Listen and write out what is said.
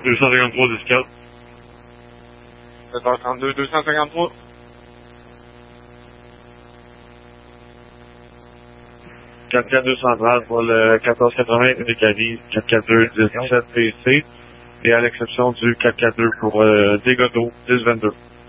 253 10-4. 7h32, 253. 442 central pour le 1480 Unicali, 442 17 PC, et à l'exception du 442 pour Dégodo 1022.